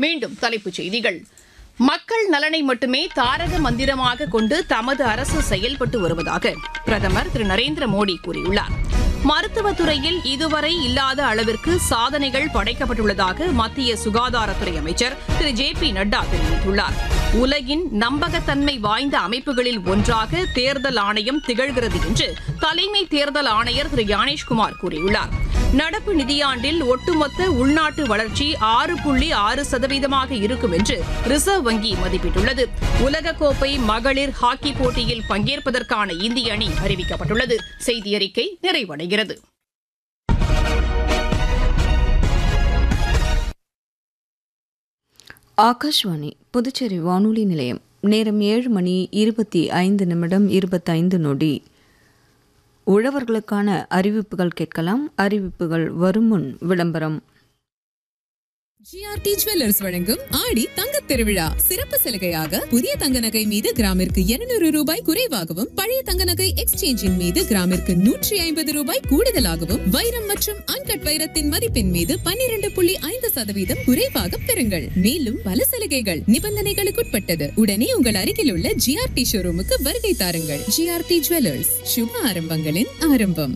மீண்டும் தலைப்புச் செய்திகள். மக்கள் நலனை மட்டுமே தாரக மந்திரமாக கொண்டு தமது அரசு செயல்பட்டு வருவதாக பிரதமர் திரு நரேந்திர மோடி கூறியுள்ளார். மருத்துவத்துறையில் இதுவரை இல்லாத அளவிற்கு சாதனைகள் படைக்கப்பட்டுள்ளதாக மத்திய சுகாதாரத்துறை அமைச்சர் திரு ஜே.பி. நட்டா தெரிவித்துள்ளார். உலகின் நம்பகத்தன்மை வாய்ந்த அமைப்புகளில் ஒன்றாக தேர்தல் ஆணையம் திகழ்கிறது என்று தலைமை தேர்தல் ஆணையர் திரு ஞானேஷ்குமார் கூறியுள்ளார். நடப்பு நிதியாண்டில் ஒட்டுமொத்த உள்நாட்டு வளர்ச்சி 6.6% இருக்கும் என்று ரிசர்வ் வங்கி மதிப்பிட்டுள்ளது. உலகக்கோப்பை மகளிர் ஹாக்கி போட்டியில் பங்கேற்பதற்கான இந்திய அணி அறிவிக்கப்பட்டுள்ளது. செய்தியறிக்கை நிறைவடைகிறது. ஆகாஷ்வாணி புதுச்சேரி வானொலி நிலையம். நேரம் 7:25 உழவர்களுக்கான அறிவிப்புகள் கேட்கலாம். அறிவிப்புகள் வரும் முன் விளம்பரம். ஜிஆர்டி ஜுவல்லர்ஸ் வழங்கும் ஆடி தங்கத் திருவிழா சிறப்பு சலுகையாக புதிய தங்க நகை மீது கிராமிற்கு 200 ரூபாய் குறைவாகவும், பழைய தங்க நகை எக்ஸ்சேஞ்சின் மீது கிராமிற்கு 150 ரூபாய் கூடுதலாகவும், வைரம் மற்றும் அன்கட் வைரத்தின் மதிப்பின் மீது 12.5% குறைவாக பெறுங்கள். மேலும் பல சலுகைகள் நிபந்தனைகளுக்குட்பட்டது. உடனே உங்கள் அருகில் உள்ள ஜிஆர்டி ஷோரூமுக்கு வருகை தாருங்கள். ஜிஆர்டி ஜுவல்லர்ஸ், சுப ஆரம்பங்களின் ஆரம்பம்.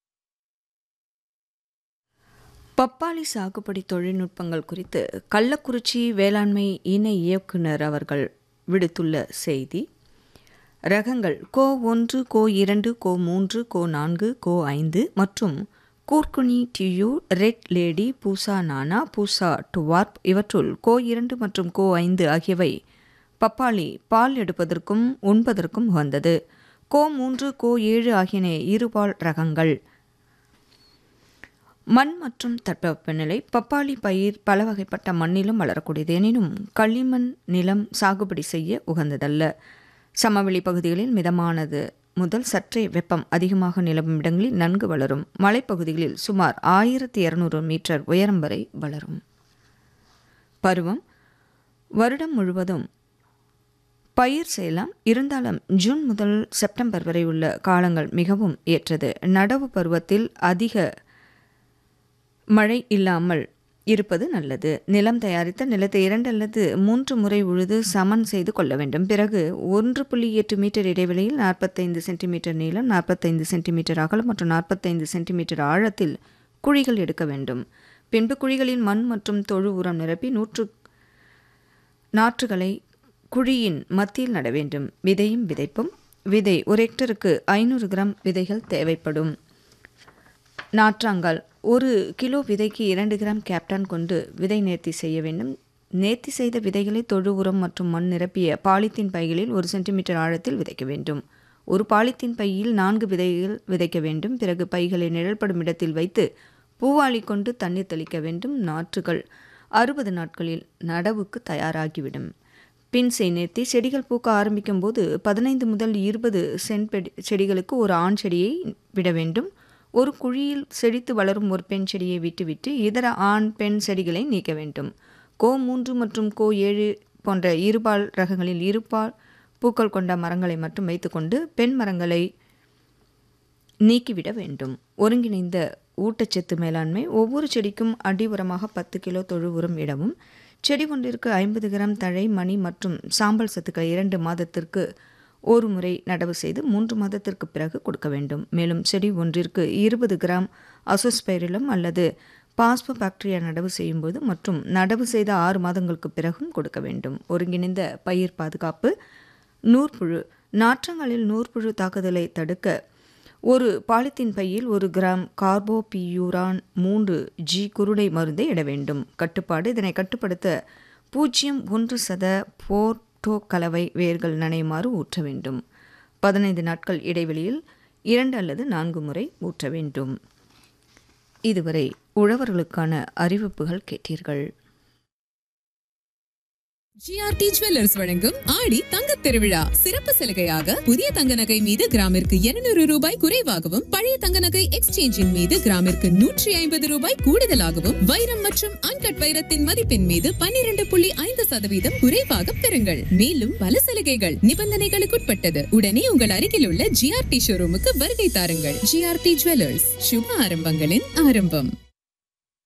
பப்பாளி சாகுபடி தொழில்நுட்பங்கள் குறித்து கள்ளக்குறிச்சி வேளாண்மை இணை இயக்குனர் அவர்கள் விடுத்துள்ள செய்தி. ரகங்கள் கோ1, கோ2, கோ3, கோ4, கோ5 மற்றும் கூர்க்குனி டியூ, ரெட் லேடி, பூசா நானா, பூசா டுவார்ப் இவற்றுள் கோ2 மற்றும் கோ5 ஆகியவை பப்பாளி பால் எடுப்பதற்கும் உண்பதற்கும் உகந்தது. கோ3, கோ7 ஆகியன இருபால் ரகங்கள். மண் மற்றும் தட்பவெப்பநிலை. பப்பாளி பயிர் பல வகைப்பட்ட மண்ணிலும் வளரக்கூடியது. எனினும் களிமண் நிலம் சாகுபடி செய்ய உகந்ததல்ல. சமவெளி பகுதிகளில் மிதமானது முதல் சற்றே வெப்பம் அதிகமாக நிலவும் இடங்களில் நன்கு வளரும். மலைப்பகுதிகளில் சுமார் 1200 மீட்டர் உயரம் வரை வளரும். பருவம் வருடம் முழுவதும் பயிர் செய்யலாம். இருந்தாலும் ஜூன் முதல் செப்டம்பர் வரை உள்ள காலங்கள் மிகவும் ஏற்றது. நடவு பருவத்தில் அதிக மழை இல்லாமல் இருப்பது நல்லது. நிலம் தயாரித்த நிலத்தை 2 அல்லது 3 முறை உழுது சமன் செய்து கொள்ள வேண்டும். பிறகு 1.8 மீட்டர் இடைவெளியில் 45 சென்டிமீட்டர் நீளம், 45 சென்டிமீட்டர் அகலம் மற்றும் 45 சென்டிமீட்டர் ஆழத்தில் குழிகள் எடுக்க வேண்டும். பின்பு குழிகளில் மண் மற்றும் தொழு உரம் நிரப்பி நாற்றுகளை குழியின் மத்தியில் நட வேண்டும். விதையும் விதைப்பும். விதை 1 ஹெக்டருக்கு 500 கிராம் விதைகள் தேவைப்படும். நாற்றாங்கால் 1 கிலோ விதைக்கு 2 கிராம் கேப்டான் கொண்டு விதை நேர்த்தி செய்ய வேண்டும். நேர்த்தி செய்த விதைகளை தொழு உரம் மற்றும் மண் நிரப்பிய பாலித்தீன் பைகளில் 1 சென்டிமீட்டர் ஆழத்தில் விதைக்க வேண்டும். ஒரு பாலித்தீன் பையில் 4 விதைகள் விதைக்க வேண்டும். பிறகு பைகளை நிழல்படும் இடத்தில் வைத்து பூவாளி கொண்டு தண்ணீர் தெளிக்க வேண்டும். நாற்றுகள் 60 நாட்களில் நடவுக்கு தயாராகிவிடும். பின்செய் நேர்த்தி. செடிகள் பூக்க ஆரம்பிக்கும் போது 15 முதல் 20 செடிகளுக்கு ஒரு ஆண் செடியை விட வேண்டும். ஒரு குழியில் செடித்து வளரும் ஒரு பெண் செடியை விட்டுவிட்டு இதர ஆண் பெண் செடிகளை நீக்க வேண்டும். கோ3 மற்றும் கோ7 போன்ற இருபால் ரகங்களில் இருபால் பூக்கள் கொண்ட மரங்களை மட்டும் வைத்துக்கொண்டு பெண் மரங்களை நீக்கிவிட வேண்டும். ஒருங்கிணைந்த ஊட்டச்சத்து மேலாண்மை. ஒவ்வொரு செடிக்கும் அடி உரமாக 10 கிலோ தொழு உரம் இடவும். செடி ஒன்றிற்கு 50 கிராம் தழை, மணி மற்றும் சாம்பல் சத்துக்களை 2 மாதத்திற்கு ஒரு முறை நடவு செய்து 3 மாதத்திற்கு பிறகு கொடுக்க வேண்டும். மேலும் செடி ஒன்றிற்கு 20 கிராம் அசோஸ்பைரிலம் அல்லது பாஸ்போ பாக்டீரியா நடவு செய்யும்போது மற்றும் நடவு செய்த 6 மாதங்களுக்கு பிறகும் கொடுக்க வேண்டும். ஒருங்கிணைந்த பயிர் பாதுகாப்பு. நூற்புழு. நாற்றங்களில் நூற்புழு தாக்குதலை தடுக்க ஒரு பாலித்தீன் பையில் 1 கிராம் கார்போபியூரான் 3G குருடை மருந்தை இட வேண்டும். கட்டுப்பாடு. இதனை கட்டுப்படுத்த 0.1% கலவை வேர்கள் நனையுமாறு ஊற்ற வேண்டும். 15 நாட்கள் இடைவெளியில் 2 அல்லது 4 முறை ஊற்ற வேண்டும். இதுவரை உழவர்களுக்கான அறிவிப்புகள் கேட்டீர்கள். ஜிஆர்டி ஜுவல்லர்ஸ் வழங்கும் ஆடி தங்கத் திருவிழா சிறப்பு சலுகையாக புதிய தங்க நகை மீது கிராமிற்கு 200 ரூபாய் குறைவாகவும், பழைய தங்க நகை எக்ஸ்சேஞ்சின் மீது கிராமிற்கு 150 ரூபாய் கூடுதலாகவும், வைரம் மற்றும் அன்கட் வைரத்தின் மதிப்பின் மீது 12.5% குறைவாக பெறுங்கள். மேலும் பல சலுகைகள் நிபந்தனைகளுக்குட்பட்டது. உடனே உங்கள் அருகில் உள்ள ஜிஆர்டி ஷோரூமுக்கு வருகை தாருங்கள். ஜிஆர்டி ஜுவல்லர்ஸ், சுப ஆரம்பங்களின் ஆரம்பம்.